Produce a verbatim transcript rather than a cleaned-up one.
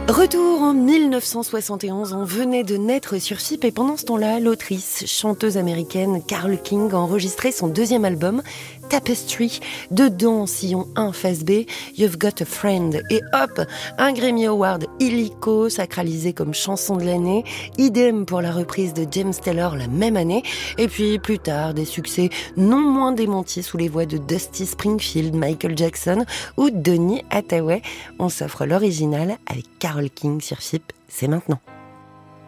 Retour en mille neuf cent soixante et onze, on venait de naître sur F I P et pendant ce temps-là, l'autrice, chanteuse américaine Carole King a enregistré son deuxième album, Tapestry. Dedans, sillon un, face B, You've Got a Friend. Et hop, un Grammy Award illico, sacralisé comme chanson de l'année. Idem pour la reprise de James Taylor la même année. Et puis plus tard, des succès non moins démentis sous les voix de Dusty Springfield, Michael Jackson ou Donny Hathaway. On s'offre l'original avec Carole King sur F I P, c'est maintenant.